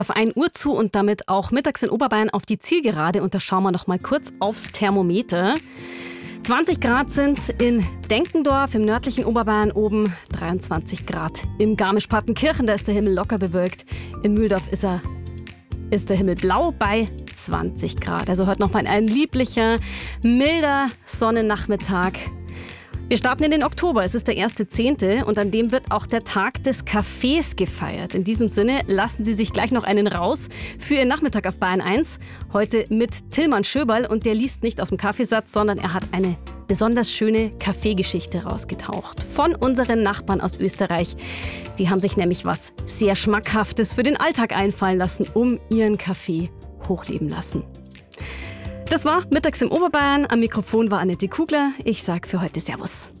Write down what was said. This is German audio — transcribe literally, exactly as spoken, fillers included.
Auf ein Uhr zu und damit auch mittags in Oberbayern auf die Zielgerade. Und da schauen wir noch mal kurz aufs Thermometer. zwanzig Grad sind in Denkendorf im nördlichen Oberbayern oben, dreiundzwanzig Grad im Garmisch-Partenkirchen, da ist der Himmel locker bewölkt. In Mühldorf ist, er, ist der Himmel blau bei zwanzig Grad. Also heute noch mal ein lieblicher, milder Sonnennachmittag. Wir starten in den Oktober, es ist der erste Zehnte und an dem wird auch der Tag des Kaffees gefeiert. In diesem Sinne lassen Sie sich gleich noch einen raus für Ihren Nachmittag auf Bayern eins. Heute mit Tillmann Schöberl und der liest nicht aus dem Kaffeesatz, sondern er hat eine besonders schöne Kaffeegeschichte rausgetaucht. Von unseren Nachbarn aus Österreich. Die haben sich nämlich was sehr Schmackhaftes für den Alltag einfallen lassen, um ihren Kaffee hochleben lassen. Das war Mittags im Oberbayern. Am Mikrofon war Annette Kugler. Ich sage für heute Servus.